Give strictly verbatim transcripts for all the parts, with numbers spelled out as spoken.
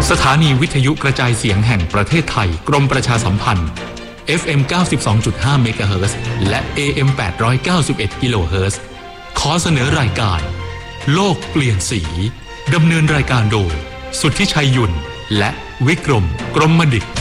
สถานีวิทยุกระจายเสียงแห่งประเทศไทยกรมประชาสัมพันธ์ เอฟ เอ็ม เก้าสิบสองจุดห้า เมกะเฮิรตซ์และ เอ เอ็ม แปดร้อยเก้าสิบเอ็ด กิโลเฮิรตซ์ขอเสนอรายการโลกเปลี่ยนสีดำเนินรายการโดยสุทธิชัยยุ่นและวิกรมกรมดิษฐ์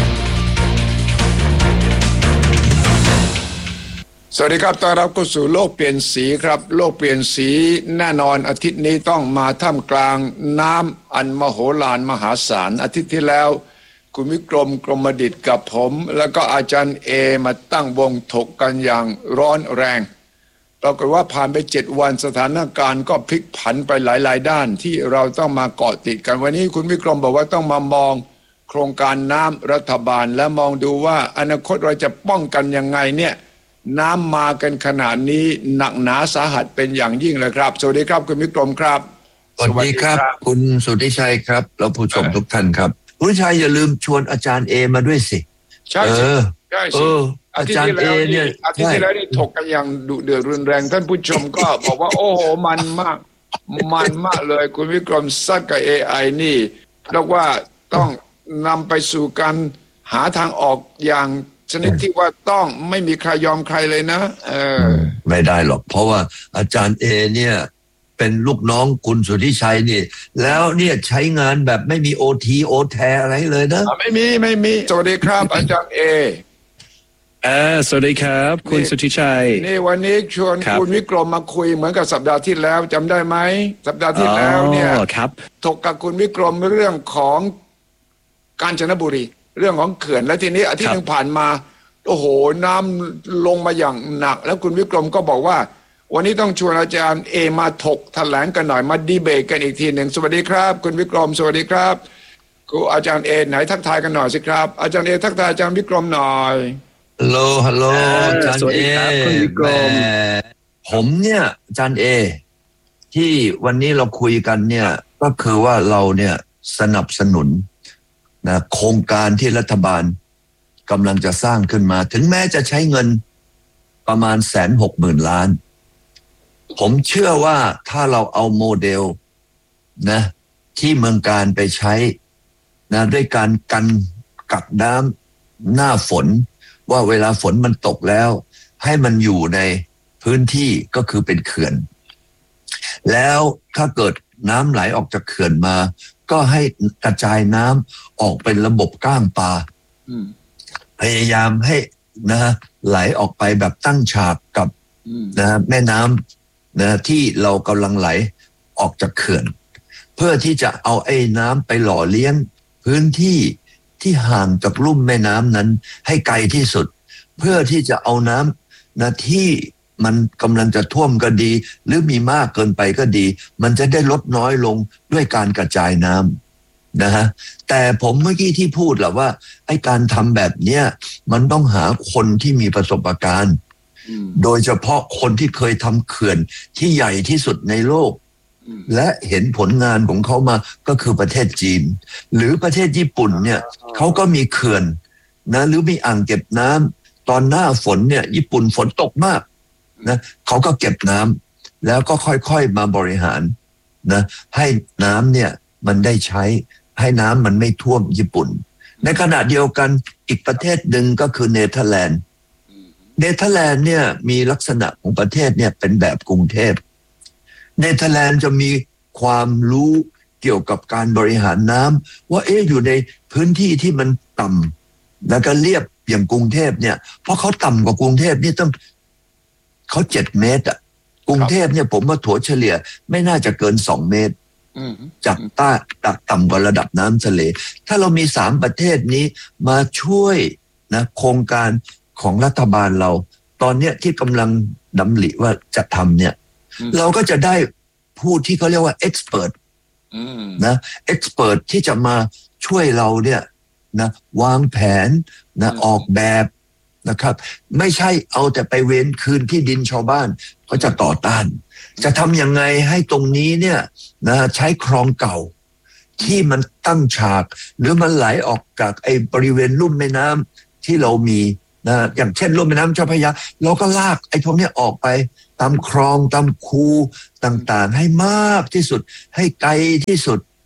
สวัสดีครับต้อนรับเข้าสู่โลกเปลี่ยนสีครับโลกเปลี่ยนสีแน่นอนอาทิตย์นี้ต้องมาท่ามกลางน้ำอันมโหฬารมหาศาลอาทิตย์ที่แล้วคุณวิกรมกรมดิษฐ์กับผมแล้วก็อาจารย์เอมาตั้งวงถกกันอย่างร้อนแรงปรากฏว่าผ่านไปเจ็ดวันสถานการณ์ก็พลิกผันไปหลายๆด้านที่เราต้องมาเกาะติดกันวันนี้คุณวิกรมบอกว่าต้องมามองโครงการน้ำรัฐบาลและมองดูว่าอนาคตเราจะป้องกันยังไงเนี่ยน้ำมากันขนาดนี้หนักหนาสาหัสเป็นอย่างยิ่งเลยครับสวัสดีครับคุณวิกรมครับสวัสดีครับคุณสุทธิชัยครับและผู้ชมทุกท่านครับคุณชัยอย่าลืมชวนอาจารย์เอมาด้วยสิใช่สิใช่สิอาจารย์เอเนี่ยอาทิตย์ที่แล้วนี่ถกกันอย่างดุเดือดรุนแรงท่านผู้ชมก็บอกว่าโอ้โหมันมากมันมากเลยคุณวิกรมซัดกับ เอ ไอ นี่เรียกว่าต้องนำไปสู่การหาทางออกอย่างชนิดที่ว่าต้องไม่มีใครยอมใครเลยนะเออไม่ได้หรอกเพราะว่าอาจารย์เอเนี่ยเป็นลูกน้องคุณสุทธิชัยนี่แล้วเนี่ยใช้งานแบบไม่มีโอทีโอแทอะไรเลยนะไม่มีไม่มีสวัสดีครับอาจารย์เออ่าสวัสดีครับคุณสุทธิชัยนี่วันนี้ชวนคุณวิกรมมาคุยเหมือนกับสัปดาห์ที่แล้วจำได้ไหมสัปดาห์ที่แล้วเนี่ยถกกับคุณวิกรมเรื่องของกาญจนบุรีเรื่องของเขื่อนแล้วทีนี้อาทิตย์นึงผ่านมาโอ้โหน้ำลงมาอย่างหนักแล้วคุณวิกรมก็บอกว่าวันนี้ต้องชวนอาจารย์เอมาถกแถลงกันหน่อยมาดีเบตกันอีกทีหนึ่งสวัสดีครับคุณวิกรมสวัสดีครับกูอาจารย์เอไหนทักทายกันหน่อยสิครับอาจารย์เอทักทายอาจารย์วิกรมหน่อยฮัลโหลฮัลโหลอาจารย์เอคุณวิกรมผมเนี่ยอาจารย์เอที่วันนี้เราคุยกันเนี่ยก็คือว่าเราเนี่ยสนับสนุนนะโครงการที่รัฐบาลกำลังจะสร้างขึ้นมาถึงแม้จะใช้เงินประมาณแสนหกหมื่นล้านผมเชื่อว่าถ้าเราเอาโมเดลนะที่เมืองการไปใช้นะด้วยการกันกักน้ำหน้าฝนว่าเวลาฝนมันตกแล้วให้มันอยู่ในพื้นที่ก็คือเป็นเขื่อนแล้วถ้าเกิดน้ำไหลออกจากเขื่อนมาก็ให้กระจายน้ำออกเป็นระบบก้างปลาพยายามให้นะไหลออกไปแบบตั้งฉากกับนะแม่น้ำนะที่เรากำลังไหลออกจากเขื่อนเพื่อที่จะเอาไอ้น้ำไปหล่อเลี้ยงพื้นที่ที่ห่างจากลุ่มแม่น้ำนั้นให้ไกลที่สุดเพื่อที่จะเอาน้ำนะที่มันกำลังจะท่วมก็ดีหรือมีมากเกินไปก็ดีมันจะได้ลดน้อยลงด้วยการกระจายน้ำนะฮะแต่ผมเมื่อกี้ที่พูดแหละว่าไอ้การทำแบบเนี้ยมันต้องหาคนที่มีประสบการณ์โดยเฉพาะคนที่เคยทำเขื่อนที่ใหญ่ที่สุดในโลกและเห็นผลงานของเขามาก็คือประเทศจีนหรือประเทศญี่ปุ่นเนี่ยเขาก็มีเขื่อนนะหรือมีอ่างเก็บน้ำตอนหน้าฝนเนี่ยญี่ปุ่นฝนตกมากนะเขาก็เก็บน้ำแล้วก็ค่อยๆมาบริหารนะให้น้ำเนี่ยมันได้ใช้ให้น้ำมันไม่ท่วมญี่ปุ่นในขณะเดียวกันอีกประเทศหนึ่งก็คือเนเธอร์แลนด์เนเธอร์แลนด์เนี่ยมีลักษณะของประเทศเนี่ยเป็นแบบกรุงเทพเนเธอร์แลนด์จะมีความรู้เกี่ยวกับการบริหารน้ำว่าเอ๊ะอยู่ในพื้นที่ที่มันต่ำแล้วก็เรียบอย่างกรุงเทพเนี่ยเพราะเขาต่ำกว่ากรุงเทพนี่ต้องเขาเจ็ดเมตรอ่ะกรุงเทพเนี่ยผมว่าถั่วเฉลี่ยไม่น่าจะเกินสองเมตรจากใต้ตักต่ำกว่าระดับน้ำทะเลถ้าเรามีสามประเทศนี้มาช่วยนะโครงการของรัฐบาลเราตอนเนี้ยที่กำลังดำริว่าจะทำเนี่ยเราก็จะได้ผู้ที่เขาเรียกว่าเอ็กซ์เพิร์ตนะเอ็กซ์เพิร์ตที่จะมาช่วยเราเนี่ยนะวางแผนนะออกแบบนะครับไม่ใช่เอาแต่ไปเว้นคืนที่ดินชาวบ้านเขาจะต่อต้านจะทำยังไงให้ตรงนี้เนี่ยนะใช้คลองเก่าที่มันตั้งฉากหรือมันไหลออกจากไอ้บริเวณลุ่มแม่น้ำที่เรามีนะอย่างเช่นลุ่มแม่น้ำเจ้าพระยาเราก็ลากไอ้พวกนี้ออกไปตามคลองตามคูต่างๆให้มากที่สุดให้ไกลที่สุด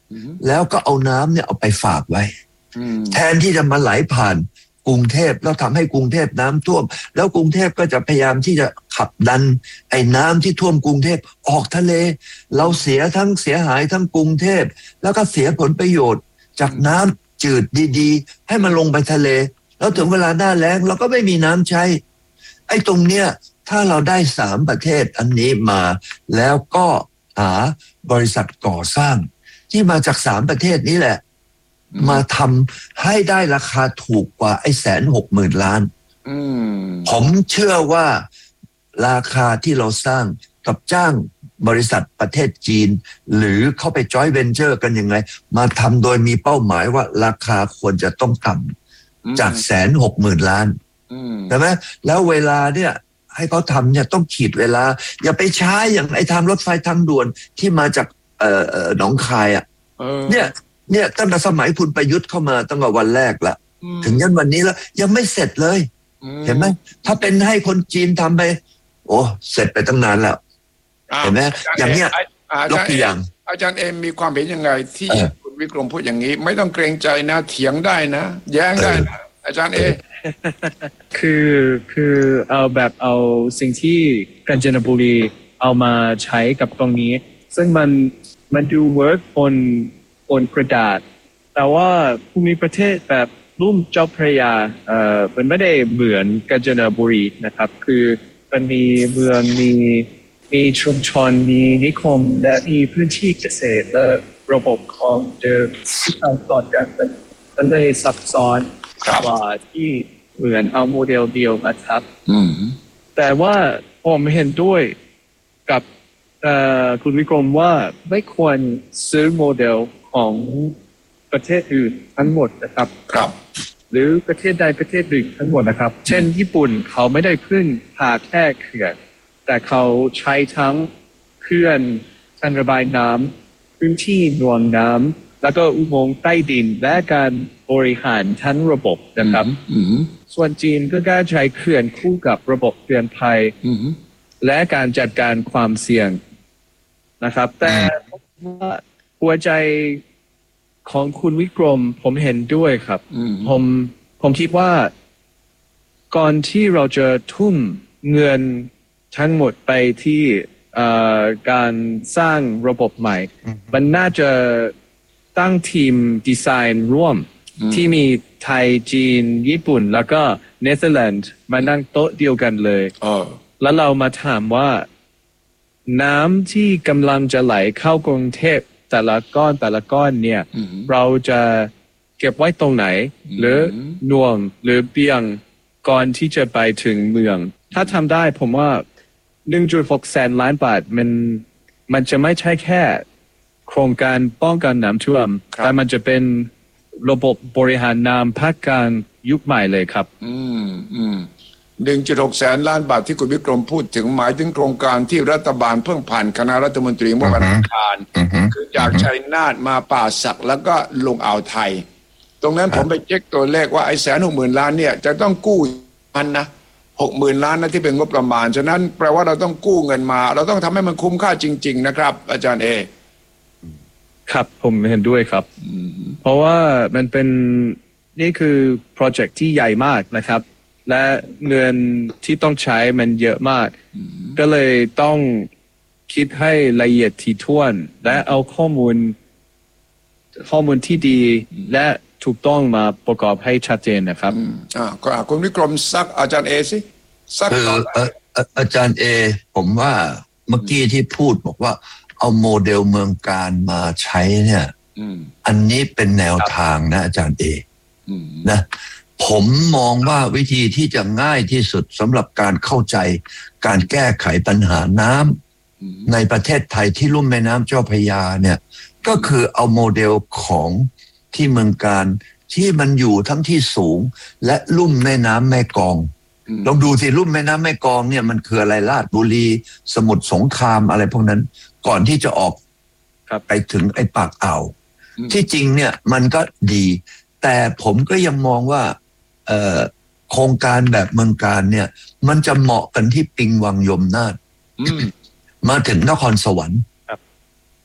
แล้วก็เอาน้ำเนี่ยเอาไปฝากไว้แทนที่จะมาไหลผ่านกรุงเทพแล้วทำให้กรุงเทพน้ำท่วมแล้วกรุงเทพก็จะพยายามที่จะขับดันไอ้น้ำที่ท่วมกรุงเทพออกทะเลเราเสียทั้งเสียหายทั้งกรุงเทพแล้วก็เสียผลประโยชน์จากน้ำจืดดีๆให้มันลงไปทะเลแล้วถึงเวลาหน้าแล้งเราก็ไม่มีน้ำใช้ไอ้ตรงเนี้ยถ้าเราได้สามประเทศอันนี้มาแล้วก็หาบริษัทก่อสร้างที่มาจากสามประเทศนี้แหละมาทำให้ได้ราคาถูกกว่าไอ้แสนหกหมื่นล้านผมเชื่อว่าราคาที่เราสร้างกับจ้างบริษัทประเทศจีนหรือเข้าไปจอยเวนเจอร์กันยังไงมาทำโดยมีเป้าหมายว่าราคาควรจะต้องต่ำจากแสนหกหมื่นล้านใช่ไหมแล้วเวลาเนี่ยให้เขาทำเนี่ยต้องขีดเวลาอย่าไปช้าอย่างไอ้ทางรถไฟทางด่วนที่มาจากเอ่อหนองคายอ่ะเนี่ยเนี่ยตั้งแต่สมัยคุณประยุทธ์เข้ามาตั้งแต่วันแรกละถึงยันวันนี้แล้วยังไม่เสร็จเลยเห็นไหมถ้าเป็นให้คนจีนทำไปโอ้เสร็จไปตั้งนานแล้วเห็นไหมอย่างเนี้ยยกตัวอย่างอาจารย์เอ็มมีความเห็นยังไงที่คุณวิกรมพูดอย่างนี้ไม่ต้องเกรงใจนะเถียงได้นะแย้งได้นะอาจารย์เอคือคือเอาแบบเอาสิ่งที่กาญจนบุรีเอามาใช้กับตรงนี้ซึ่งมันมันดูเวิร์กบนบนกระดาษแต่ว่าภูมิประเทศแบบลุ่มเจ้าพระยาเอ่อมันไม่ได้เหมือนกาญจนบุรีนะครับคือมันมีเมืองมีมีชุมชนมีนิคมและมีพื้นที่เกษตรและระบบของเดิมที่ต่างต่อกันมันเลยซับซ้อนกว่าที่เหมือนเอาโมเดลเดียวมาทับแต่ว่าผมเห็นด้วยกับคุณวิกรมว่าไม่ควรซื้อโมเดลของประเทศอื่นทั้งหมดนะครับครับหรือประเทศใดประเทศหนึ่งทั้งหมดนะครับเช่นญี่ปุ่นเขาไม่ได้พึ่งพาแค่เขื่อนแต่เขาใช้ทั้งเขื่อนการระบายน้ำพื้นที่หน่วงน้ำแล้วก็อุโมงค์ใต้ดินและการบริหารทั้งระบบนะครับส่วนจีนก็ได้ใช้เขื่อนคู่กับระบบเตือนภัยและการจัดการความเสี่ยงนะครับแต่ว่าหัวใจของคุณวิกรมผมเห็นด้วยครับผมผมคิดว่าก่อนที่เราจะทุ่มเงินทั้งหมดไปที่การสร้างระบบใหม่มันน่าจะตั้งทีมดีไซน์ร่วมที่มีไทยจีนญี่ปุ่นแล้วก็เนเธอร์แลนด์มานั่งโต๊ะเดียวกันเลยแล้วเรามาถามว่าน้ำที่กำลังจะไหลเข้ากรุงเทพแต่ละก้อนแต่ละก้อนเนี่ยเราจะเก็บไว้ตรงไหนหรือหน่วงหรือเบี่ยงก่อนที่จะไปถึงเมืองถ้าทำได้ผมว่า หนึ่งจุดหก แสนล้านบาทมันมันจะไม่ใช่แค่โครงการป้องกันน้ำท่วมแต่มันจะเป็นระบบบริหารน้ำภาคกลางยุคใหม่เลยครับอืมอืมหนึ่งจุดหก แสนล้านบาทที่คุณวิกรมพูดถึงหมายถึงโครงการที่รัฐบาลเพิ่งผ่านคณะรัฐมนตรีเมื่อวันอังคารคือจากชัยนาทมาป่าสักแล้วก็ลงอ่าวไทยตรงนั้นผมไปเช็คตัวเลขว่าไอ้แสนหกหมื่นล้านเนี่ยจะต้องกู้มันนะหกหมื่นล้านนะที่เป็นงบประมาณฉะนั้นแปลว่าเราต้องกู้เงินมาเราต้องทำให้มันคุ้มค่าจริงๆนะครับอาจารย์เอครับผมเห็นด้วยครับเพราะว่ามันเป็นนี่คือโปรเจกต์ที่ใหญ่มากนะครับและเงินที่ต้องใช้มันเยอะมากก็เลยต้องคิดให้ละเอียดถี่ถ้วนและเอาข้อมูลข้อมูลที่ดีและถูกต้องมาประกอบให้ชัดเจนนะครับอ่าก็คุณวิกรมซักอาจารย์เอสิซักอาจารย์เอผมว่าเมื่อกี้ที่พูดบอกว่าเอาโมเดลเมืองการมาใช้เนี่ยอันนี้เป็นแนวทางนะอาจารย์เอนะผมมองว่าวิธีที่จะง่ายที่สุดสำหรับการเข้าใจการแก้ไขปัญหาน้ำในประเทศไทยที่ลุ่มแม่น้ำเจ้าพระยาเนี่ยก็คือเอาโมเดลของที่เมืองการที่มันอยู่ทั้งที่สูงและลุ่มแม่น้ำแม่กลองลองดูสิลุ่มแม่น้ำแม่กลองเนี่ยมันคืออะไรลาดบุรีสมุทรสงครามอะไรพวกนั้นก่อนที่จะออกไปถึงไอ้ปากอ่าวที่จริงเนี่ยมันก็ดีแต่ผมก็ยังมองว่าโครงการแบบเมืองการเนี่ยมันจะเหมาะกันที่ปิงวังยมนาถมาถึงนครสวรรค์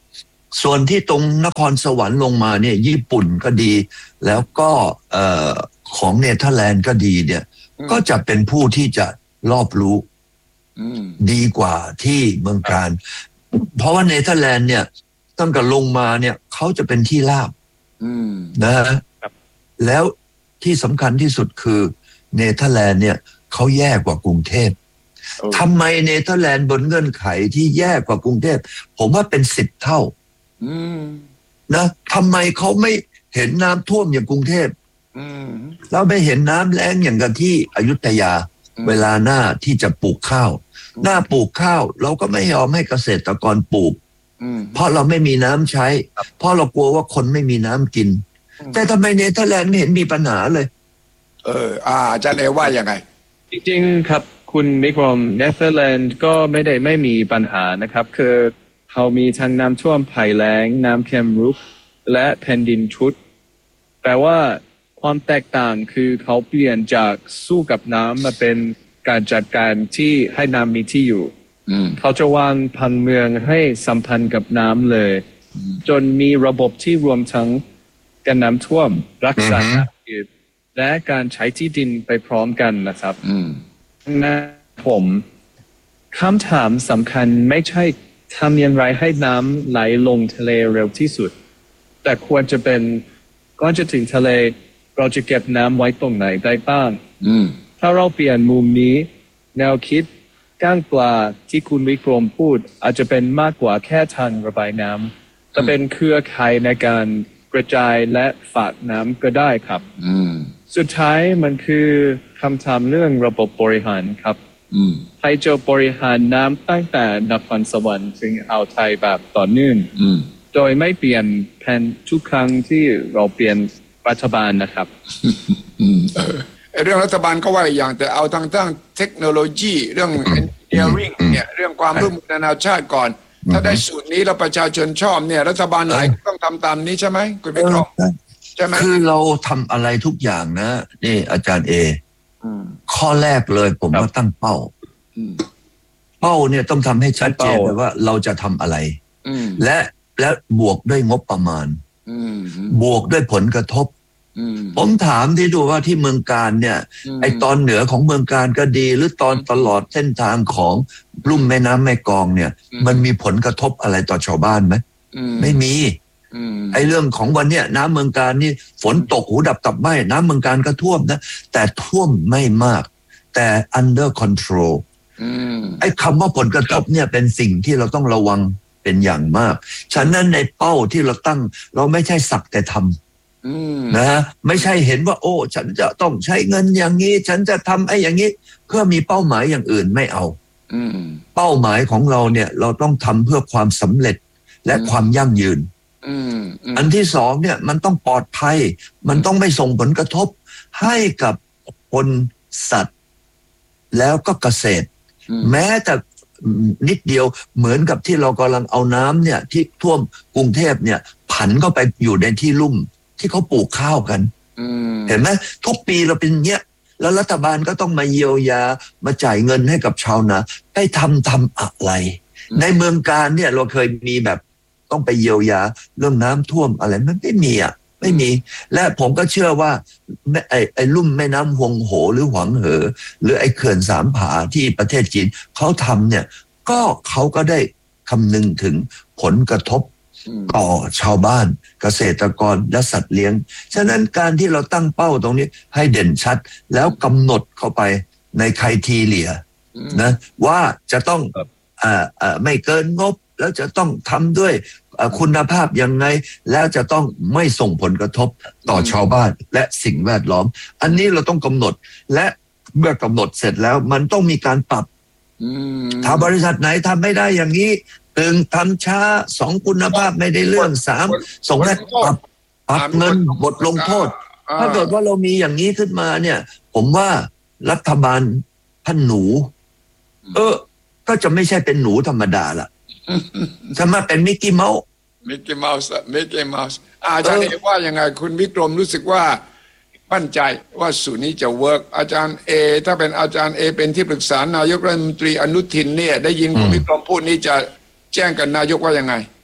ส่วนที่ตรงนครสวรรค์ลงมาเนี่ยญี่ปุ่นก็ดีแล้วก็เอ่อของเนเธอร์แลนด์ก็ดีเนี่ยก็จะเป็นผู้ที่จะรอบรู้ดีกว่าที่เมืองการเพราะว่าเนเธอร์แลนด์เนี่ยตั้งแต่ลงมาเนี่ยเขาจะเป็นที่ราบนะแล้วที่สำคัญที่สุดคือเนเธอร์แลนด์เนี่ยเขาแย่กว่ากรุงเทพทำไมเนเธอร์แลนด์บนเงื่อนไขที่แย่กว่ากรุงเทพผมว่าเป็นสิบเท่านะทำไมเขาไม่เห็นน้ำท่วมอย่างกรุงเทพเราไม่เห็นน้ำแล้งอย่างกับที่อยุธยาเวลาหน้าที่จะปลูกข้าวหน้าปลูกข้าวเราก็ไม่ยอมให้เกษตรกรปลูกเพราะเราไม่มีน้ำใช้เพราะเรากลัวว่าคนไม่มีน้ำกินแต่ทำไมเนเธอร์แลนด์ไม่เห็นมีปัญหาเลยเอออ่าอาจารย์เอว่ายังไงจริงๆครับคุณมิกรมเนเธอร์แลนด์ก็ไม่ได้ไม่มีปัญหานะครับคือเขามีทั้งน้ำท่วมภัยแล้งน้ำเค็มรุกและแผ่นดินชุดแปลว่าความแตกต่างคือเขาเปลี่ยนจากสู้กับน้ำมาเป็นการจัดการที่ให้น้ำมีที่อยู่เขาจะวางพันเมืองให้สัมพันธ์กับน้ำเลยจนมีระบบที่รวมทั้งการน้ำท่วมรักษาน้ำยืดและการใช้ที่ดินไปพร้อมกันนะครับนะผมคำถามสำคัญไม่ใช่ทำอย่างไรให้น้ำไหลลงทะเลเร็วที่สุดแต่ควรจะเป็นก่อนจะถึงทะเลเราจะเก็บน้ำไว้ตรงไหนได้บ้างถ้าเราเปลี่ยนมุมนี้แนวคิดก้างปลาที่คุณวิกรมพูดอาจจะเป็นมากกว่าแค่ทางระบายน้ำจะเป็นเครือข่ายในการกระจายและฝากน้ำก็ได้ครับสุดท้ายมันคือคำถามเรื่องระบบบริหารครับให้จะบริหารน้ำตั้งแต่นครสวรรค์ถึงอ่าวไทยแบบต่อเนื่องโดยไม่เปลี่ยนแผนทุกครั้งที่เราเปลี่ยนรัฐบาลนะครับเรื่องรัฐบาลก็ว่าอย่างแต่เอาทางด้านเทคโนโลยีเรื่อง engineering เนี่ยเรื่องความร่วมมือนานาชาติก่อนถ้าได้สูตรนี้แล้วประชาชนชอบเนี่ยรัฐบาลไหนต้องทำตามนี้ใช่ไหมคุณวิกรมใช่ไหมคือเราทำอะไรทุกอย่างนะนี่อาจารย์เอข้อแรกเลยผมว่าตั้งเป้าเป้าเนี่ยต้องทำให้ชัดเจนเลยว่าเราจะทำอะไรและและบวกด้วยงบประมาณบวกด้วยผลกระทบผมถามที่ดูว่าที่เมืองการเนี่ยไอตอนเหนือของเมืองการก็ดีหรือตอนตลอดเส้นทางของลุ่มแม่น้ำแม่กลองเนี่ยมันมีผลกระทบอะไรต่อชาวบ้านไหมไม่มีไอเรื่องของวันเนี้ยน้ำเมืองการนี่ฝนตกหูดับตับไหมน้ำเมืองการก็ท่วมนะแต่ท่วมไม่มากแต่ under control ไอคำว่าผลกระทบเนี่ยเป็นสิ่งที่เราต้องระวังเป็นอย่างมากฉะนั้นในเป้าที่เราตั้งเราไม่ใช่สักแต่ทำนะไม่ใช่เห็นว่าโอ้ฉันจะต้องใช้เงินอย่างนี้ฉันจะทำไอ้อย่างนี้เพื่อมีเป้าหมายอย่างอื่นไม่เอาเป้าหมายของเราเนี่ยเราต้องทำเพื่อความสำเร็จและความยั่งยืนอันที่สองเนี่ยมันต้องปลอดภัยมันต้องไม่ส่งผลกระทบให้กับคนสัตว์แล้วก็เกษตรแม้แต่นิดเดียวเหมือนกับที่เรากำลังเอาน้ำเนี่ยที่ท่วมกรุงเทพเนี่ยผันเข้าไปอยู่ในที่ลุ่มที่เขาปลูกข้าวกันเห็นไหมทุกปีเราเป็นเงี้ยแล้วรัฐบาลก็ต้องมาเยียวยามาจ่ายเงินให้กับชาวนาให้ทำทำอะไรในเมืองการเนี่ยเราเคยมีแบบต้องไปเยียวยาเรื่องน้ำท่วมอะไรมันไม่มีอ่ะไม่มีและผมก็เชื่อว่าไอ้ไอ้ลุ่มแม่น้ำฮวงโหหรือหวังเหอหรือไอ้เขื่อนสามผาที่ประเทศจีนเขาทำเนี่ยก็เขาก็ได้คำนึงถึงผลกระทบต่อชาวบ้านเกษตรกรและสัตว์เลี้ยงฉะนั้นการที่เราตั้งเป้าตรงนี้ให้เด่นชัดแล้วกำหนดเข้าไปในไครทีเรียนะว่าจะต้องอ่าอ่าไม่เกินงบแล้วจะต้องทำด้วยคุณภาพยังไงแล้วจะต้องไม่ส่งผลกระทบต่อชาวบ้านและสิ่งแวดล้อมอันนี้เราต้องกำหนดและเมื่อกำหนดเสร็จแล้วมันต้องมีการปรับถ้าบริษัทไหนทำไม่ได้อย่างนี้หนึ่งทำช้าสองคุณภาพไม่ได้เรื่องสามส่งให้ปรับปรับเงินบทลงโทษถ้าเกิดว่าเรามีอย่างนี้ขึ้นมาเนี่ยผมว่ารัฐบาลท่านหนูเออก็จะไม่ใช่เป็นหนูธรรมดาละจะมาเป็นมิกกี้เมาส์มิกกี้เมาส์มิกกี้เมาส์อาจารย์เอว่ายังไงคุณวิกรมรู้สึกว่ามั่นใจว่าสูตรนี้จะเวิร์กอาจารย์เอถ้าเป็นอาจารย์เอเป็นที่ปรึกษานายกรัฐมนตรีอนุทินเนี่ยได้ยินคุณวิกรมพูดนี้จะแจ้งกับนายกว่ายังไง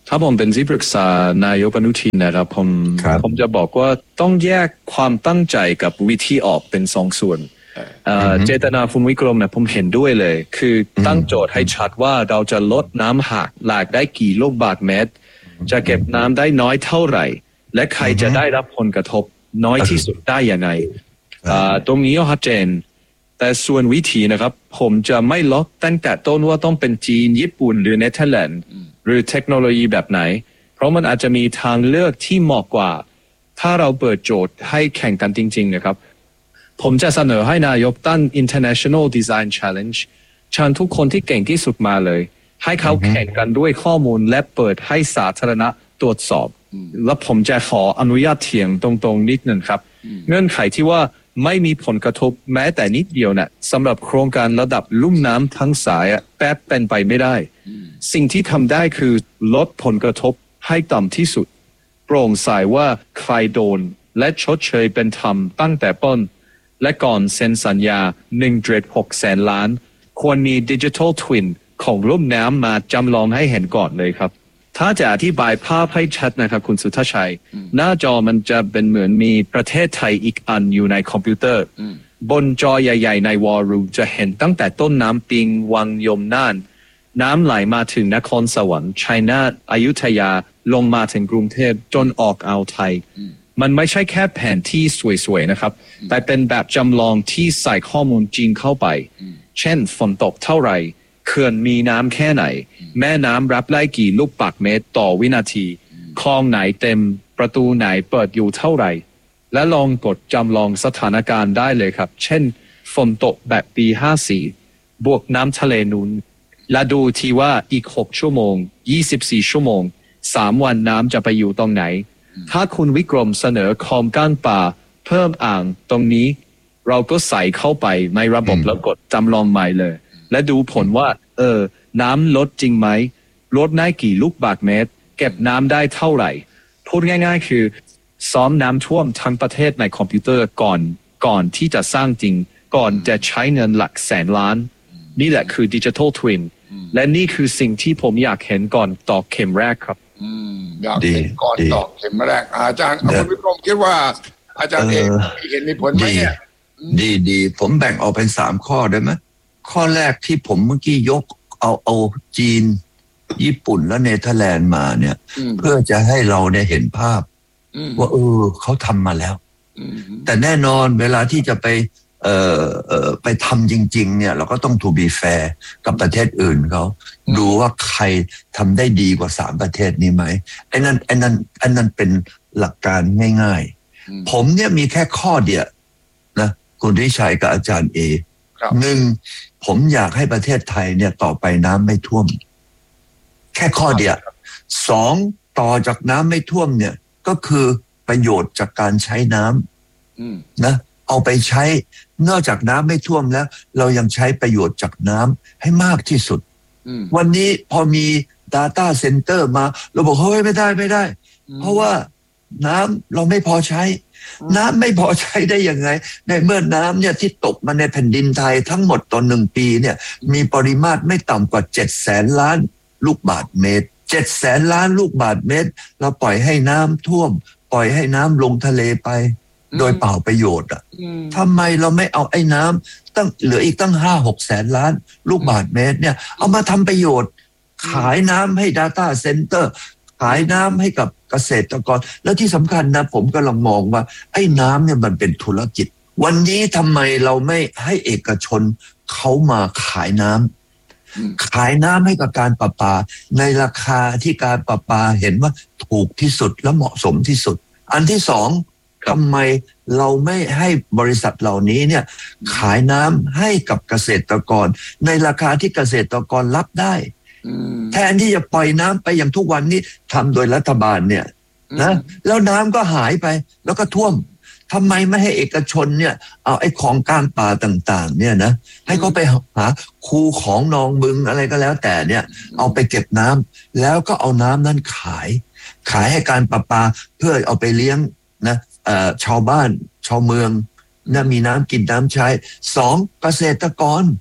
ถ้าผมเป็นที่ปรึกษานายกอนุทินนะครับผมผมจะบอกว่าต้องแยกความตั้งใจกับวิธีออกเป็นสองส่วนเจตนาคุณวิกรมเนี่ยผมเห็นด้วยเลยคือตั้งโจทย์ให้ชัดว่าเราจะลดน้ำหากหลากได้กี่ลูกบาศก์เมตรจะเก็บน้ำได้น้อยเท่าไหร่และใครจะได้รับผลกระทบน้อยที่สุดได้อย่างไรตรงนี้ก็ชัดเจนแต่ส่วนวิธีนะครับผมจะไม่ล็อกตั้งแต่ต้นว่าต้องเป็นจีนญี่ปุ่นหรือเนเธอร์แลนด์หรือเทคโนโลยีแบบไหนเพราะมันอาจจะมีทางเลือกที่เหมาะกว่าถ้าเราเปิดโจทย์ให้แข่งกันจริงๆนะครับผมจะเสนอให้นายกตั้ง International Design Challenge เชิญทุกคนที่เก่งที่สุดมาเลยให้เขาแข่งกันด้วยข้อมูลและเปิดให้สาธารณะตรวจสอบแล้วผมจะขออนุญาตเถียงตรงๆนิดนึงครับเงื่อนไขที่ว่าไม่มีผลกระทบแม้แต่นิดเดียวเนี่ยสำหรับโครงการระดับลุ่มน้ำทั้งสายแป๊บเป็นไปไม่ได้สิ่งที่ทำได้คือลดผลกระทบให้ต่ำที่สุดโปร่งใสว่าใครโดนและชดเชยเป็นธรรมตั้งแต่ต้นและก่อนเซ็นสัญญา หนึ่งจุดหก แสนล้านควรมีดิจิทัลทวินของลุ่มน้ำมาจำลองให้เห็นก่อนเลยครับถ้าจะอธิบายภาพให้ชัดนะครับคุณสุทธชัยหน้าจอมันจะเป็นเหมือนมีประเทศไทยอีกอันอยู่ในคอมพิวเตอร์บนจอใหญ่ๆในวอลลุ่มจะเห็นตั้งแต่ต้นน้ำปิงวังยมน่านน้ำไหลมาถึงนครสวรรค์ชัยนาทอยุธยาลงมาถึงกรุงเทพจนออกอ่าวไทยมันไม่ใช่แค่แผนที่สวยๆนะครับแต่เป็นแบบจำลองที่ใส่ข้อมูลจริงเข้าไปเช่นฝนตกเท่าไหร่เขื่อนมีน้ำแค่ไหนแม่น้ำรับได้กี่ลูกบาศก์เมตรต่อวินาทีคลองไหนเต็มประตูไหนเปิดอยู่เท่าไหร่และลองกดจำลองสถานการณ์ได้เลยครับเช่นฝนตกแบบปีห้าสี่บวกน้ำทะเลนูนและดูทีว่าอีกหกชั่วโมงยี่สิบสี่ชั่วโมงสามวันน้ำจะไปอยู่ตรงไหนถ้าคุณวิกรมเสนอคลองก้านป่าเพิ่มอ่างตรงนี้เราก็ใส่เข้าไปในระบบแล้วกดจำลองใหม่เลยและดูผลว่าเออน้ำลดจริงไหมลดได้กี่ลูกบาศก์เมตรเก็บน้ำได้เท่าไหร่พูดง่ายๆคือซ้อมน้ำท่วมทั้งประเทศในคอมพิวเตอร์ก่อนก่อนที่จะสร้างจริงก่อนจะใช้เงินหลักแสนล้านนี่แหละคือดิจิทัลทวินและนี่คือสิ่งที่ผมอยากเห็นก่อนตอกเข็มแรกครับอยากเห็นก่อนตอกเข็มแรกอาจารย์คุณวิกรมคิดว่าอาจารย์เองเห็นมีผลไหมเนี่ยดีดีผมแบ่งออกเป็นสามข้อได้ไหมข้อแรกที่ผมเมื่อกี้ยกเอาเอาจีนญี่ปุ่นและเนเธอร์แลนด์มาเนี่ยเพื่อจะให้เราได้เห็นภาพว่าเออเขาทำมาแล้วแต่แน่นอนเวลาที่จะไปเอ่อเอ่อไปทำจริงๆเนี่ยเราก็ต้อง to be fair กับประเทศอื่นเขาดูว่าใครทำได้ดีกว่าสามประเทศนี้ไหมไอ้นั่นไอ้นั่นไอ้นั่นเป็นหลักการง่ายๆผมเนี่ยมีแค่ข้อเดียวนะคุณทิชัยกับอาจารย์เอหนึ่งผมอยากให้ประเทศไทยเนี่ยต่อไปน้ำไม่ท่วมแค่ข้อเดียวสองต่อจากน้ำไม่ท่วมเนี่ยก็คือประโยชน์จากการใช้น้ำนะเอาไปใช้นอกจากน้ำไม่ท่วมแล้วเรายังใช้ประโยชน์จากน้ำให้มากที่สุดวันนี้พอมี data center มาเราบอกเฮ้ยไม่ได้ไม่ได้เพราะว่าน้ำเราไม่พอใช้น้ำไม่พอใช้ได้ยังไงในเมื่อน้ำเนี่ยที่ตกมาในแผ่นดินไทยทั้งหมดต่อหนึ่งปีเนี่ยมีปริมาตรไม่ต่ำกว่าเจ็ดแสนล้านลูกบาศก์เมตรเจ็ดแสนล้านลูกบาศก์เมตรเราปล่อยให้น้ำท่วมปล่อยให้น้ำลงทะเลไปโดยเปล่าประโยชน์อ่ะทำไมเราไม่เอาไอ้น้ำตั้งเหลืออีกตั้งห้าหกแสนล้านลูกบาศก์เมตรเนี่ยเอามาทำประโยชน์ขายน้ำให้ data center ขายน้ำให้กับเกษตรกรแล้วที่สำคัญนะผมกำลังมองว่าไอ้น้ำเนี่ยมันเป็นธุรกิจวันนี้ทำไมเราไม่ให้เอกชนเขามาขายน้ำขายน้ำให้กับการประปาในราคาที่การประปาเห็นว่าถูกที่สุดและเหมาะสมที่สุดอันที่สองทำไมเราไม่ให้บริษัทเหล่านี้เนี่ยขายน้ำให้กับเกษตรกรในราคาที่เกษตรกรรับได้แทนที่จะปล่อยน้ำไปอย่างทุกวันนี้ทำโดยรัฐบาลเนี่ยนะแล้วน้ำก็หายไปแล้วก็ท่วมทำไมไม่ให้เอกชนเนี่ยเอาไอ้ของกลางป่าต่างๆเนี่ยนะให้เขาไปหาคูของนองบึงอะไรก็แล้วแต่เนี่ยเอาไปเก็บน้ำแล้วก็เอาน้ำนั้นขายขายให้การประปาเพื่อเอาไปเลี้ยงนะชาวบ้านชาวเมืองนะมีน้ำกินน้ำใช้สองเกษตรกรเก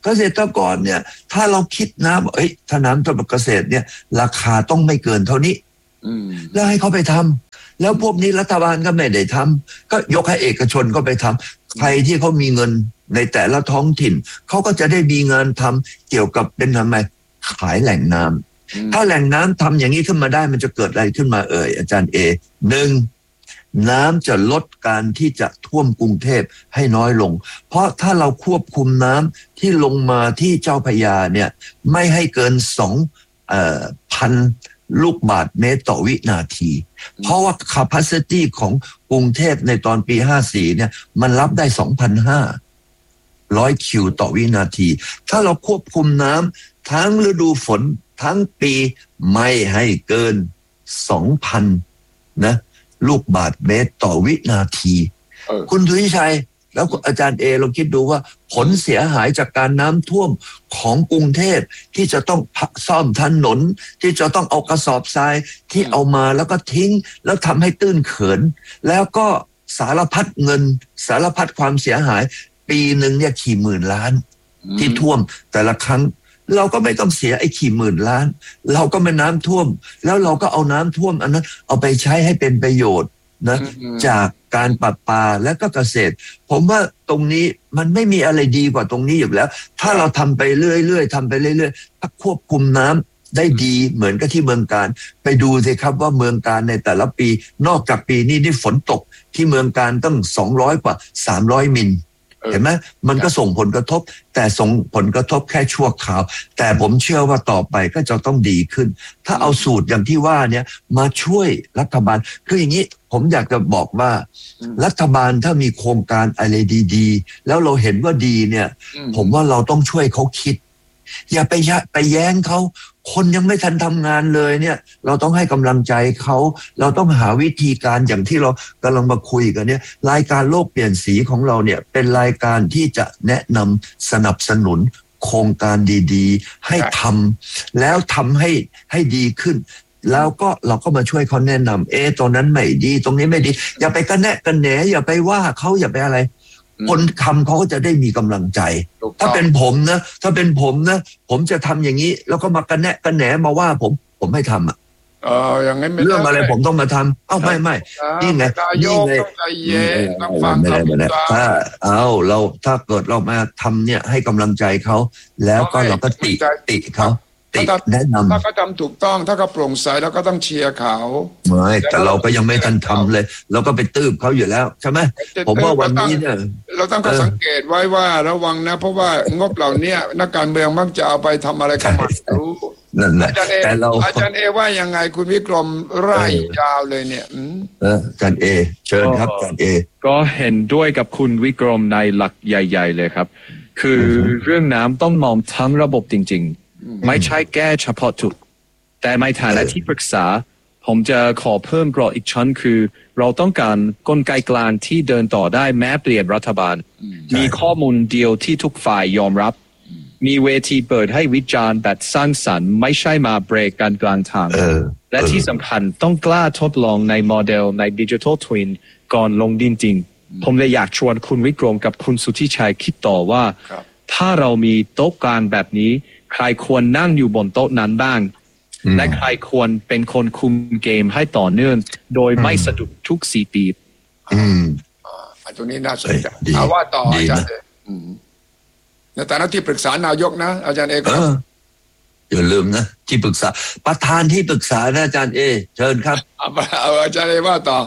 เกษตรกรเนี่ยถ้าเราคิดนะเอ้ยถ้าน้ำสำหรับเกษตรเนี่ยราคาต้องไม่เกินเท่านี้แล้วให้เขาไปทำแล้วพวกนี้รัฐบาลก็ไม่ได้ทำก็ยกให้เอกชนก็ไปทำใครที่เขามีเงินในแต่ละท้องถิ่นเขาก็จะได้มีงานทำเกี่ยวกับเป็นทำไมขายแหล่งน้ำถ้าแหล่งน้ำทำอย่างนี้ขึ้นมาได้มันจะเกิดอะไรขึ้นมาเอ่ยอาจารย์เอหนึ่งน้ำจะลดการที่จะท่วมกรุงเทพให้น้อยลงเพราะถ้าเราควบคุมน้ำที่ลงมาที่เจ้าพระยาเนี่ยไม่ให้เกินสองพันลูกบาศก์เมตรต่อวินาทีเพราะว่า capacity ของกรุงเทพในตอนปีห้าสี่เนี่ยมันรับได้ สองพันห้าร้อย คิวต่อวินาทีถ้าเราควบคุมน้ำทั้งฤดูฝนทั้งปีไม่ให้เกิน สองพัน นะลูกบาศก์เมตรต่อวินาทีคุณสุวิชัยแล้วอาจารย์เอลองคิดดูว่าผลเสียหายจากการน้ำท่วมของกรุงเทพที่จะต้องซ่อมถนนที่จะต้องเอากระสอบทรายที่เอามาแล้วก็ทิ้งแล้วทำให้ตื้นเขินแล้วก็สารพัดเงินสารพัดความเสียหายปีหนึ่งเนี่ยกี่หมื่นล้านที่ท่วมแต่ละครั้งเราก็ไม่ต้องเสียไอ้กี่หมื่นล้านเราก็ไม่น้ำท่วมแล้วเราก็เอาน้ำท่วมอันนั้นเอาไปใช้ให้เป็นประโยชน์นะจากการปรับปาและก็เกษตรผมว่าตรงนี้มันไม่มีอะไรดีกว่าตรงนี้อยู่แล้วถ้าเราทำไปเรื่อยๆทำไปเรื่อยๆถ้าควบคุมน้ำได้ดีเหมือนกับที่เมืองการไปดูสิครับว่าเมืองการในแต่ละปีนอกจากปีนี้นี่ฝนตกที่เมืองการตั้งสองร้อยกว่าสามร้อยมิลเห็นไหมมันก็ส่งผลกระทบแต่ส่งผลกระทบแค่ชั่วคราวแต่ผมเชื่อว่าต่อไปก็จะต้องดีขึ้นถ้าเอาสูตรอย่างที่ว่าเนี่ยมาช่วยรัฐบาลคืออย่างนี้ผมอยากจะบอกว่ารัฐบาลถ้ามีโครงการอะไรดีๆแล้วเราเห็นว่าดีเนี่ยผมว่าเราต้องช่วยเขาคิดอย่าไปไปแย้งเขาคนยังไม่ทันทำงานเลยเนี่ยเราต้องให้กำลังใจเขาเราต้องหาวิธีการอย่างที่เรากำลังมาคุยกันเนี่ยรายการโลกเปลี่ยนสีของเราเนี่ยเป็นรายการที่จะแนะนำสนับสนุนโครงการดีๆให้ทำแล้วทำให้ให้ดีขึ้นแล้วก็เราก็มาช่วยเขาแนะนำเอตรงนั้นไม่ดีตรงนี้ไม่ดีอย่าไปกระแนะกระแหนอย่าไปว่าเขาอย่าไปอะไรคนทำเขาก็จะได้มีกำลังใจถ้าเป็นผมนะถ้าเป็นผมนะผมจะทำอย่างนี้แล้วก็มากระแนะกระแหนมาว่าผมผมไม่ทำอ่ะเอออย่างนั้นไม่เรื่องอะไรผมต้องมาทำเอ้าไม่ไม่นี่ไงนี่ไงต้องฟังครับถ้าเอาเราถ้าเกิดเรามาทำเนี่ยให้กำลังใจเขาแล้วก็เราก็ติติเขาติแนะนำถ้าเขาทำถูกต้องถ้าเขาโปร่งใสแล้วก็ต้องเชียร์เขาไม่แต่เราก็ยังไม่ทันทำเลยเราก็ไปตืบเขาอยู่แล้วใช่ไหมผมว่าวันนี้เนี่ยเราต้องก็สังเกตไว้ว่าระวังนะเพราะว่างบเหล่านี้นักการเมืองมักจะเอาไปทำอะไรก็ไม่รู้นั่นแหละแต่เราอาจารย์เอว่ายังไงคุณวิกรมไร่ยาวเลยเนี่ยเอออาจารย์เอเชิญครับอาจารย์เอก็เห็นด้วยกับคุณวิกรมในหลักใหญ่ๆเลยครับคือเรื่องน้ำต้องมองทั้งระบบจริงๆไม่ใช่แก้เฉพาะจุดแต่ในฐานะที่ปรึกษาผมจะขอเพิ่มกรอบอีกชั้นคือเราต้องการกลไกกลางที่เดินต่อได้แม้เปลี่ยนรัฐบาลมีข้อมูลเดียวที่ทุกฝ่ายยอมรับมีเวทีเปิดให้วิจารณ์แบบสร้างสรรค์ไม่ใช่มาเบรกกันกลางทางและที่สำคัญต้องกล้าทดลองในโมเดลในดิจิทัลทวินก่อนลงดินจริงผมเลยอยากชวนคุณวิกรมกับคุณสุทธิชัยคิดต่อว่าถ้าเรามีโต๊ะกลางแบบนี้ใครควรนั่งอยู่บนโต๊ะนั้นบ้างและใครควรเป็นคนคุมเกมให้ต่อเนื่องโดยไม่สะดุดทุกสี่ปีอืมอันตรงนี้น่าสนใจเอาว่าต่ออาจารย์ในฐานะที่ปรึกษานายกนะอาจารย์เอกอย่าลืมนะที่ปรึกษาประธานที่ปรึกษานะอาจารย์เอเชิญครับเอาอาจารย์เอว่าต่อ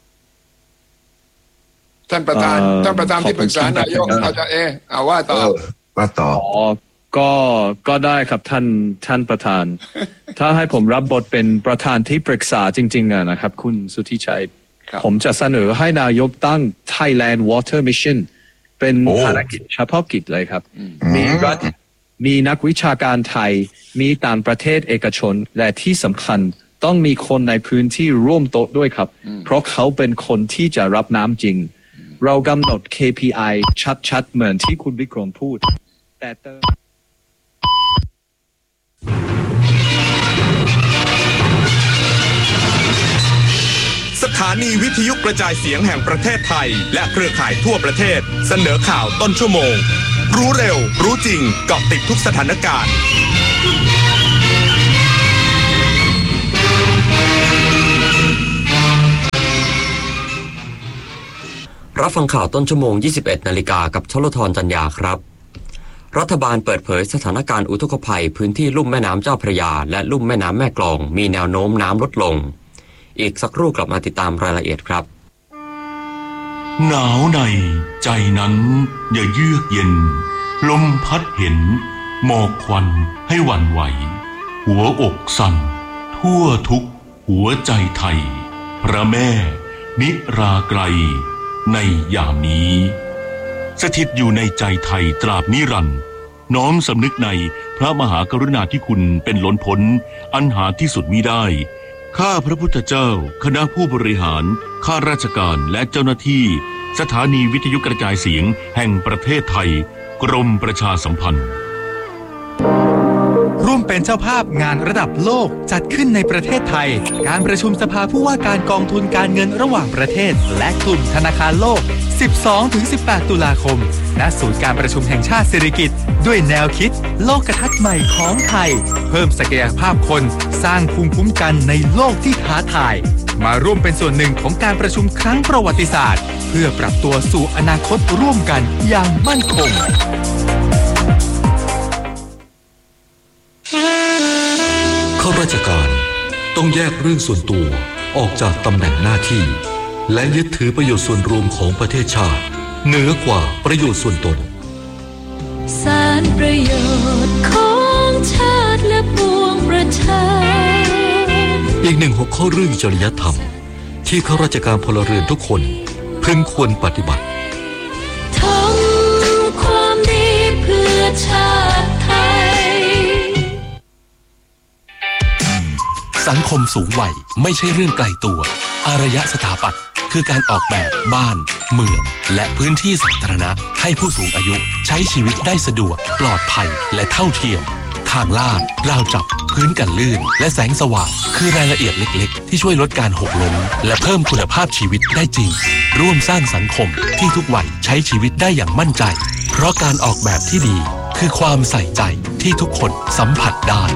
ท่านประธานท่านประธานที่ปรึกษานายกอาจารย์เอเอาว่าต่อว่าต่อก็ก็ได้ครับท่านท่านประธานถ้าให้ผมรับบทเป็นประธานที่ปรึกษาจริงๆอะนะครับคุณสุทธิชัยผมจะเสนอให้นายกตั้ง Thailand Water Mission เป็นภารกิจเฉพาะกิจเลยครับมีรัฐมีนักวิชาการไทยมีต่างประเทศเอกชนและที่สำคัญต้องมีคนในพื้นที่ร่วมโต๊ะด้วยครับเพราะเขาเป็นคนที่จะรับน้ำจริงเรากำหนด เค พี ไอ ชัดๆเหมือนที่คุณวิกรมพูดแต่เติมสถานีวิทยุกระจายเสียงแห่งประเทศไทยและเครือข่ายทั่วประเทศเสนอข่าวต้นชั่วโมงรู้เร็วรู้จริงเกาะติดทุกสถานการณ์รับฟังข่าวต้นชั่วโมง ยี่สิบเอ็ดนาฬิกากับชลธรจันยาครับรัฐบาลเปิดเผยสถานการณ์อุทกภัยพื้นที่ลุ่มแม่น้ำเจ้าพระยาและลุ่มแม่น้ำแม่กลองมีแนวโน้มน้ำลดลงอีกสักครู่กลับมาติดตามรายละเอียดครับหนาวในใจนั้นอย่าเยือกเย็นลมพัดเห็นหมอกควันให้หวั่นไหวหัวอกสั่นทั่วทุกหัวใจไทยพระแม่นิราไกรในยามนี้สถิตอยู่ในใจไทยตราบนิรันดร์น้อมสำนึกในพระมหากรุณาธิคุณเป็นล้นพ้นอันหาที่สุดมิได้ข้าพระพุทธเจ้าคณะผู้บริหารข้าราชการและเจ้าหน้าที่สถานีวิทยุกระจายเสียงแห่งประเทศไทยกรมประชาสัมพันธ์ร่วมเป็นเจ้าภาพงานระดับโลกจัดขึ้นในประเทศไทยการประชุมสภาผู้ว่าการกองทุนการเงินระหว่างประเทศและกลุ่มธนาคารโลก สิบสองถึงสิบแปด ตุลาคมณศูนย์การประชุมแห่งชาติสิริกิติ์ด้วยแนวคิดโลกทัศน์ใหม่ของไทยเพิ่มศักยภาพคนสร้างภูมิคุ้มกันในโลกที่ท้าทายมาร่วมเป็นส่วนหนึ่งของการประชุมครั้งประวัติศาสตร์เพื่อปรับตัวสู่อนาคตร่วมกันอย่างมั่นคงข้าราชการต้องแยกเรื่องส่วนตัวออกจากตำแหน่งหน้าที่และยึดถือประโยชน์ส่วนรวมของประเทศชาติเหนือกว่าประโยชน์ส่วนตนสารประโยชน์ของชาติและปวงประชาอีกหนึ่งหัวข้อเรื่องจริยธรรมที่ข้าราชการพลเรือนทุกคนพึงควรปฏิบัติทำความดีเพื่อชาติไทยสังคมสูงวัยไม่ใช่เรื่องไกลตัวอารยสถาปัตย์คือการออกแบบบ้านเมืองและพื้นที่สาธารณะให้ผู้สูงอายุใช้ชีวิตได้สะดวกปลอดภัยและเท่าเทียมทางลาดราวจับพื้นกันลื่นและแสงสว่างคือรายละเอียดเล็กๆที่ช่วยลดการหกล้มและเพิ่มคุณภาพชีวิตได้จริงร่วมสร้างสังคมที่ทุกวัยใช้ชีวิตได้อย่างมั่นใจเพราะการออกแบบที่ดีคือความใส่ใจที่ทุกคนสัมผัสได้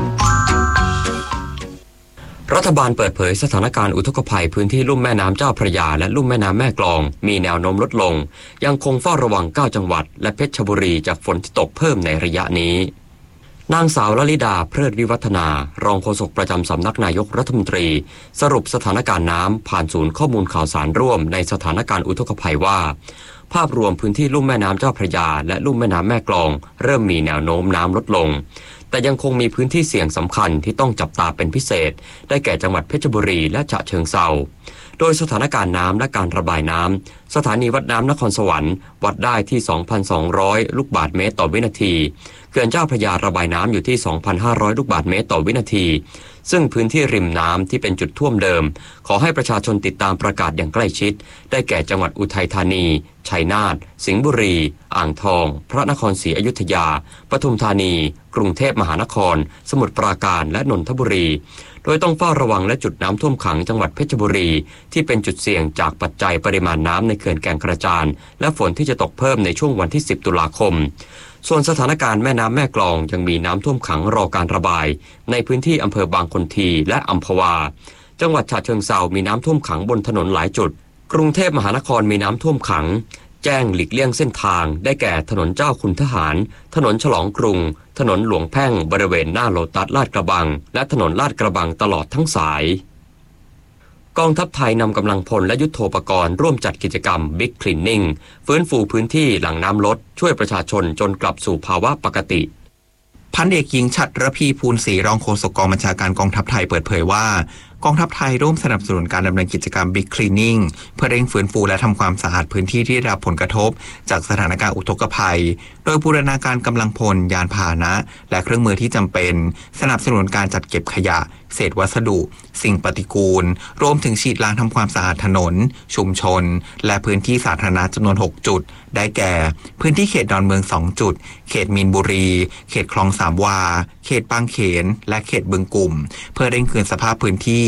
รัฐบาลเปิดเผยสถานการณ์อุทกภัยพื้นที่ลุ่มแม่น้ำเจ้าพระยาและลุ่มแม่น้ำแม่กลองมีแนวโน้มลดลงยังคงเฝ้าระวังเก้าจังหวัดและเพชรบุรีจากฝนที่ตกเพิ่มในระยะนี้นางสาวลลิดาเพลิดวิวัฒนารองโฆษกประจำสำนักนายกรัฐมนตรีสรุปสถานการณ์น้ำผ่านศูนย์ข้อมูลข่าวสารร่วมในสถานการณ์อุทกภัยว่าภาพรวมพื้นที่ลุ่มแม่น้ำเจ้าพระยาและลุ่มแม่น้ำแม่กลองเริ่มมีแนวโน้มน้ำลดลงแต่ยังคงมีพื้นที่เสี่ยงสำคัญที่ต้องจับตาเป็นพิเศษได้แก่จังหวัดเพชรบุรีและฉะเชิงเทราโดยสถานการณ์น้ำและการระบายน้ำสถานีวัดน้ำนครสวรรค์วัดได้ที่ สองพันสองร้อย ลูกบาศก์เมตรต่อวินาทีเขื่อนเจ้าพระยาระบายน้ำอยู่ที่ สองพันห้าร้อย ลูกบาศก์เมตรต่อวินาทีซึ่งพื้นที่ริมน้ำที่เป็นจุดท่วมเดิมขอให้ประชาชนติดตามประกาศอย่างใกล้ชิดได้แก่จังหวัดอุทัยธานีชัยนาทสิงห์บุรีอ่างทองพระนครศรีอยุธยาปทุมธานีกรุงเทพมหานครสมุทรปราการและนนทบุรีโดยต้องเฝ้าระวังและจุดน้ำท่วมขังจังหวัดเพชรบุรีที่เป็นจุดเสี่ยงจากปัจจัยปริมาณน้ำในเขื่อนแก่งกระจานและฝนที่จะตกเพิ่มในช่วงวันที่สิบตุลาคมส่วนสถานการณ์แม่น้ำแม่กลองยังมีน้ำท่วมขังรอการระบายในพื้นที่อำเภอบางคนทีและอัมพวาจังหวัดฉะเชิงเทรามีน้ำท่วมขังบนถนนหลายจุดกรุงเทพมหานครมีน้ำท่วมขังแจ้งหลีกเลี่ยงเส้นทางได้แก่ถนนเจ้าคุณทหารถนนฉลองกรุงถนนหลวงแพ่งบริเวณหน้าโลตัสลาดกระบังและถนนลาดกระบังตลอดทั้งสายกองทัพไทยนำกำลังพลและยุทโธปกรณ์ร่วมจัดกิจกรรม Big Cleaning ฟื้นฟูพื้นที่หลังน้ำลดช่วยประชาชนจนกลับสู่ภาวะปกติพันเอกหญิงฉัตรพีภูลศรีรองโฆษกกองบัญชาการกองทัพไทยเปิดเผยว่ากองทัพไทยร่วมสนับสนุนการดำเนินกิจกรรม Big Cleaning เพื่อเร่งฟื้นฟูและทำความสะอาดพื้นที่ที่ได้รับผลกระทบจากสถานการณ์อุทกภัยโดยบูรณาการกำลังพลยานพาหนะและเครื่องมือที่จำเป็นสนับสนุนการจัดเก็บขยะเศษวัสดุสิ่งปฏิกูลรวมถึงฉีดล้างทำความสะอาดถนนชุมชนและพื้นที่สาธารณะจำนวนหกจุดได้แก่พื้นที่เขตดอนเมืองสองจุดเขตมีนบุรีเขตคลองสามวาเขตบางเขนและเขตบึงกุ่มเพื่อเร่งคืนสภาพพื้นที่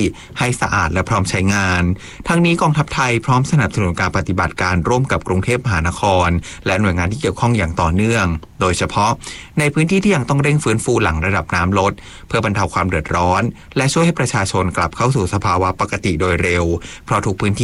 ให้สะอาดและพร้อมใช้งานทั้งนี้กองทัพไทยพร้อมสนับสนุนการปฏิบัติการร่วมกับกรุงเทพมหานครและหน่วยงานที่เกี่ยวข้องอย่างต่อเนื่องโดยเฉพาะในพื้นที่ที่ยังต้องเร่งฟื้นฟูหลังระดับน้ำลดเพื่อบรรเทาความเดือดร้อนและช่วยให้ประชาชนกลับเข้าสู่สภาวะปกติโดยเร็วเพราะทุกพื้นที่